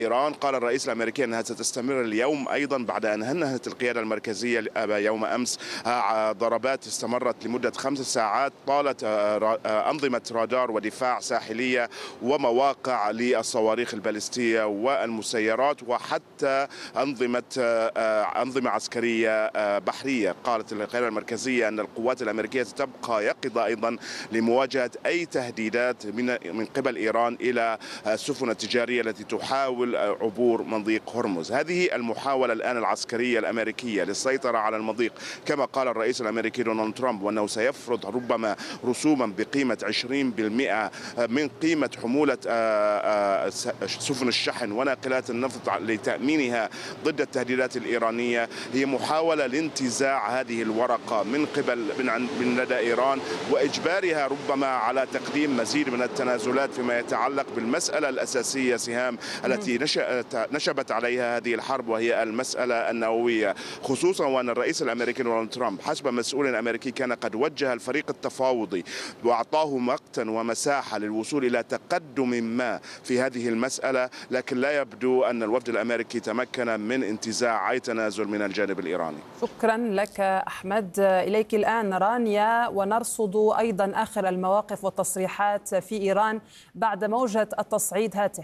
إيران. قال الرئيس الأمريكي أنها ستستمر اليوم أيضا بعد أن هنأت القيادة المركزية يوم أمس ضربات استمرت لمدة 5 ساعات طالت أنظمة رادار ودفاع ساحلية ومواقع للصواريخ البالستية والمسيرات وحتى أنظمة عسكرية بحرية. قالت القيادة المركزية أن القوات الأمريكية ستبقى يقظة أيضا لمواجهة أي تهديدات من قبل إيران إلى السفن التجارية التي تحاول عبور مضيق هرمز. هذه المحاولة الآن العسكرية الأمريكية للسيطرة على المضيق، كما قال الرئيس الأمريكي دونالد ترامب وأنه سيفرض ربما رسوما بقيمة 20% من قيمة حمولة سفن الشحن وناقلات النفط لتأمينها ضد التهديدات الإيرانية، هي محاولة لانتزاع هذه الورقة من لدى إيران وإجبارها ربما على تقديم مزيد من التنازلات فيما يتعلق بالمسألة الأساسية سهام التي نشبت عليها هذه الحرب، وهي المسألة النووية، خصوصا وأن الرئيس الأمريكي دونالد ترامب حسب مسؤول أمريكي كان قد وجه الفريق التفاوضي وأعطاه وقتا ومساحة للوصول إلى تقدم ما في هذه المسألة، لكن لا يبدو أن الوفد الأمريكي تمكن من انتزاع أي تنازل من الجانب الإيراني. شكرا لك أحمد. إليك الآن رانيا، ونرصد أيضا آخر المواقف والتصريحات في إيران بعد موجة التصعيد هاته.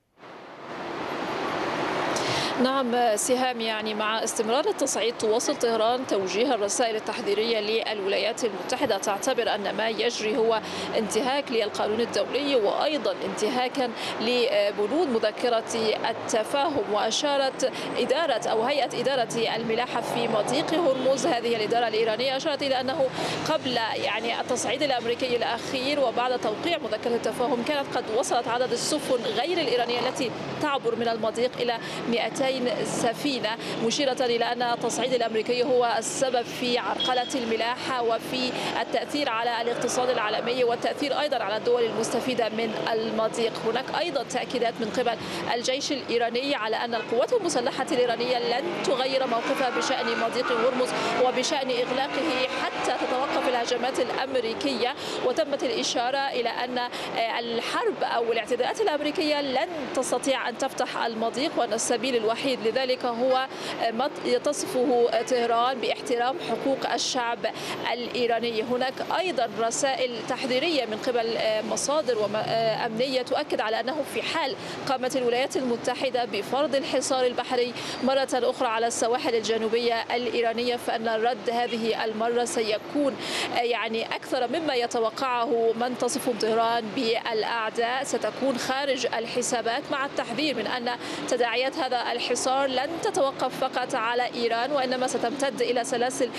نعم سهام، يعني مع استمرار التصعيد تواصل طهران توجيه الرسائل التحذيرية للولايات المتحدة، تعتبر أن ما يجري هو انتهاك للقانون الدولي وأيضا انتهاكا لبنود مذكرة التفاهم. وأشارت إدارة أو هيئة إدارة الملاحة في مضيق هرمز، هذه الإدارة الإيرانية، أشارت إلى أنه قبل يعني التصعيد الأمريكي الأخير وبعد توقيع مذكرة التفاهم كانت قد وصلت عدد السفن غير الإيرانية التي تعبر من المضيق إلى 200 سفينة، مشيرة إلى أن التصعيد الأمريكي هو السبب في عرقلة الملاحة وفي التأثير على الاقتصاد العالمي والتأثير أيضا على الدول المستفيدة من المضيق. هناك أيضا تأكيدات من قبل الجيش الإيراني على أن القوات المسلحة الإيرانية لن تغير موقفها بشأن مضيق هرمز وبشأن إغلاقه حتى تتوقف الهجمات الأمريكية. وتمت الإشارة إلى أن الحرب أو الاعتداءات الأمريكية لن تستطيع أن تفتح المضيق، وأن السبيل الوحيد لذلك هو ما تصفه طهران باحترام حقوق الشعب الإيراني. هناك أيضا رسائل تحذيرية من قبل مصادر أمنية تؤكد على أنه في حال قامت الولايات المتحدة بفرض الحصار البحري مرة أخرى على السواحل الجنوبية الإيرانية، فإن الرد هذه المرة سيكون يعني أكثر مما يتوقعه من تصف طهران بالأعداء، ستكون خارج الحسابات، مع التحذير من أن تداعيات هذا الحصار لن تتوقف فقط على إيران وإنما ستمتد إلى سلاسل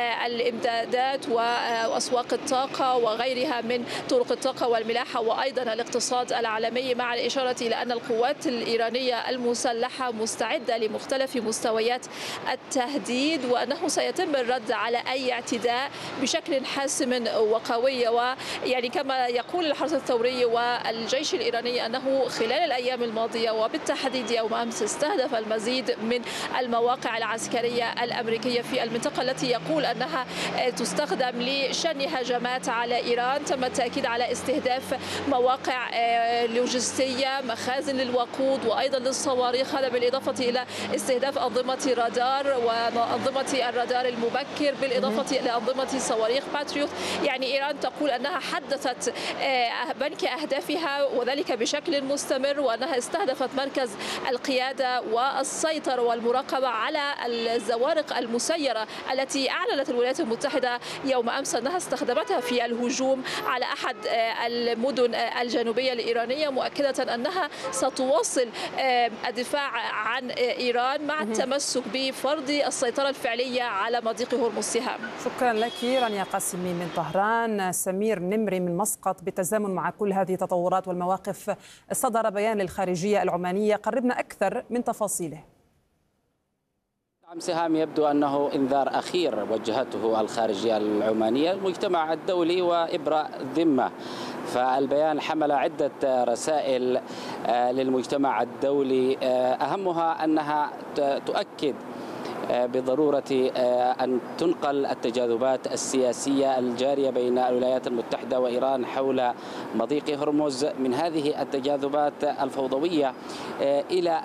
الإمدادات وأسواق الطاقة وغيرها من طرق الطاقة والملاحة وأيضا الاقتصاد العالمي، مع الإشارة إلى أن القوات الإيرانية المسلحة مستعدة لمختلف مستويات التهديد وأنه سيتم الرد على أي اعتداء بشكل حاسم وقوي. ويعني كما يقول الحرس الثوري والجيش الإيراني أنه خلال الأيام الماضية وبالتحديد يوم أمس استهدف المزيد من المواقع العسكرية الأمريكية في المنطقة التي يقول أنها تستخدم لشن هجمات على إيران. تم التأكيد على استهداف مواقع لوجستية، مخازن للوقود وأيضا للصواريخ، هذا بالإضافة إلى استهداف أنظمة رادار وأنظمة الرادار المبكر بالإضافة إلى أنظمة صواريخ باتريوت. يعني إيران تقول أنها حدثت بنك أهدافها وذلك بشكل مستمر، وأنها استهدفت مركز القيادة والسيطرة والمراقبة على الزوارق المسيرة التي أعلنت الولايات المتحدة يوم أمس أنها استخدمتها في الهجوم على أحد المدن الجنوبية الإيرانية، مؤكدة أنها ستواصل الدفاع عن إيران مع التمسك بفرض السيطرة الفعلية على مضيق هرمز. سهام. شكرا لك رانيا قاسمي من طهران. سمير نمري من مسقط، بالتزامن مع كل هذه التطورات والمواقف صدر بيان للخارجية العمانية، قربنا أكثر من تفاصيله. نعم سهام، يبدو أنه إنذار أخير وجهته الخارجية العمانية المجتمع الدولي وإبراء ذمة. فالبيان حمل عدة رسائل للمجتمع الدولي، أهمها أنها تؤكد بضرورة أن تنقل التجاذبات السياسية الجارية بين الولايات المتحدة وإيران حول مضيق هرمز من هذه التجاذبات الفوضوية إلى